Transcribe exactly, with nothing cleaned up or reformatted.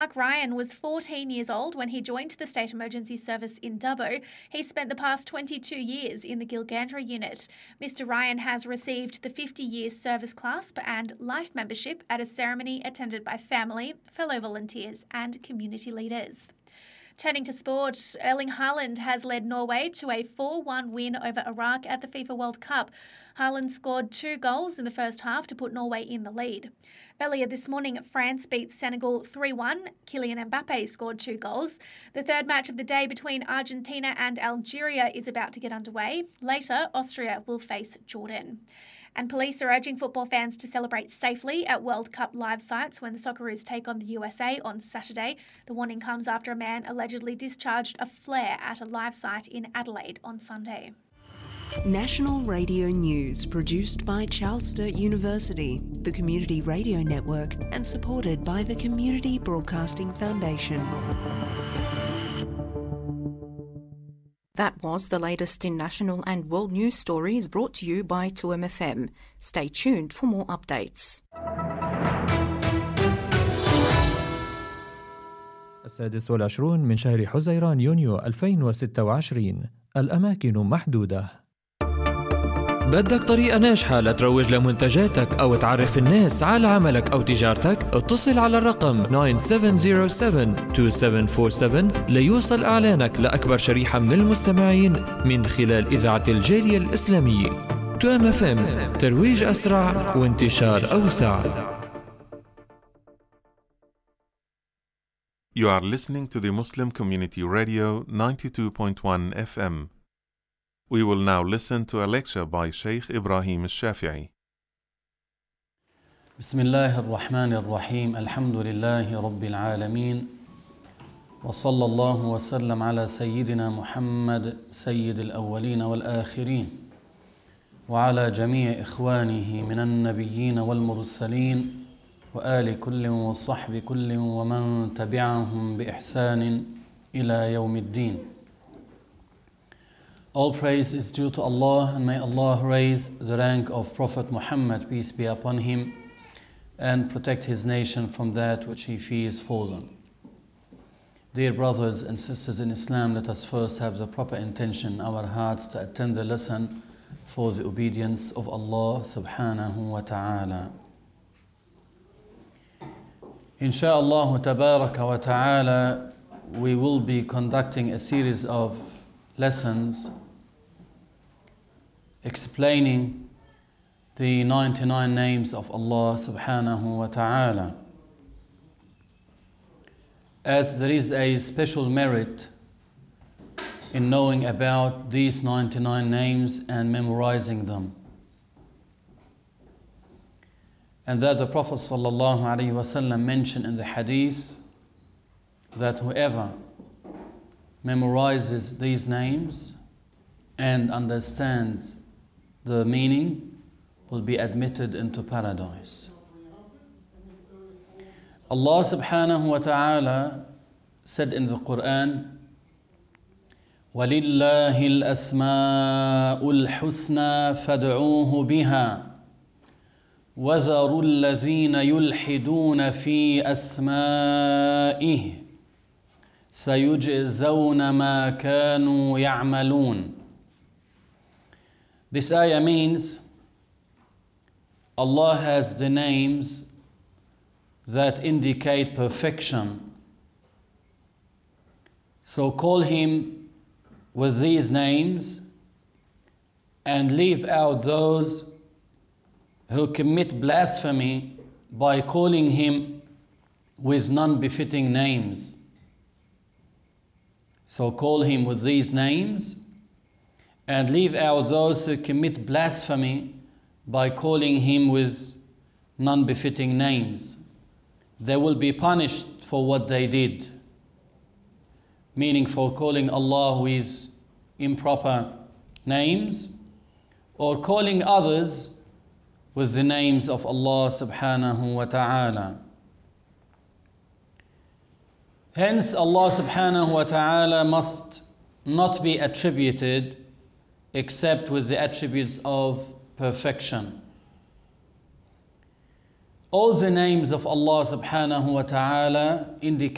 Mark Ryan was fourteen years old when he joined the State Emergency Service in Dubbo. He spent the past twenty-two years in the Gilgandra unit. Mister Ryan has received the fifty-year service clasp and life membership at a ceremony attended by family, fellow volunteers and community leaders. Turning to sport, Erling Haaland has led Norway to a four one win over Iraq at the FIFA World Cup. Haaland scored two goals in the first half to put Norway in the lead. Earlier this morning, France beat Senegal three one. Kylian Mbappe scored two goals. The third match of the day between Argentina and Algeria is about to get underway. Later, Austria will face Jordan. And police are urging football fans to celebrate safely at World Cup live sites when the Socceroos take on the U S A on Saturday. The warning comes after a man allegedly discharged a flare at a live site in Adelaide on Sunday. National Radio News, produced by Charles Sturt University, the Community Radio Network, and supported by the Community Broadcasting Foundation. That was the latest in national and world news stories brought to you by two M F M. Stay tuned for more updates. السادس والعشرون من شهر حزيران يونيو ألفين وستة وعشرين. الأماكن محدودة. بدك طريقة ناجحة لتروج لمنتجاتك أو تعرف الناس على عملك أو تجارتك؟ اتصل على الرقم تسعة سبعة صفر سبعة اثنين سبعة أربعة سبعة ليوصل إعلانك لأكبر شريحة من المستمعين من خلال إذاعة الجالية الإسلامية. تو إم إف إم، ترويج أسرع وانتشار أوسع. You are listening to the Muslim Community Radio ninety-two point one F M. We will now listen to a lecture by Sheikh Ibrahim al-Shafi'i. بسم الله الرحمن الرحيم. الحمد لله رب العالمين وصلى الله وسلم على سيدنا محمد سيد الأولين والآخرين وعلى جميع إخوانه من النبيين والمرسلين وآل كل وصحب كل ومن تبعهم بإحسان إلى يوم الدين. All praise is due to Allah, and may Allah raise the rank of Prophet Muhammad, peace be upon him, and protect his nation from that which he fears for them. Dear brothers and sisters in Islam, let us first have the proper intention in our hearts to attend the lesson for the obedience of Allah subhanahu wa ta'ala. Insha'Allah tabaraka wa ta'ala, we will be conducting a series of lessons explaining the ninety-nine names of Allah subhanahu wa ta'ala. As there is a special merit in knowing about these ninety-nine names and memorizing them. And that the Prophet sallallahu alaihi wasallam mentioned in the hadith that whoever memorizes these names and understands the meaning will be admitted into paradise. Allah subhanahu wa ta'ala said in the Quran, وَلِلَّهِ الْأَسْمَاءُ الْحُسْنَى فَادْعُوهُ بِهَا وَذَرُوا الَّذِينَ يُلْحِدُونَ فِي أَسْمَائِهِ سَيُجْزَوْنَ مَا كَانُوا يَعْمَلُونَ. This ayah means Allah has the names that indicate perfection. So call Him with these names and leave out those who commit blasphemy by calling Him with non-befitting names. So call Him with these names and leave out those who commit blasphemy by calling Him with non-befitting names. They will be punished for what they did, meaning for calling Allah with improper names or calling others with the names of Allah subhanahu wa ta'ala. Hence, Allah subhanahu wa ta'ala must not be attributed except with the attributes of perfection. All the names of Allah subhanahu wa ta'ala indicate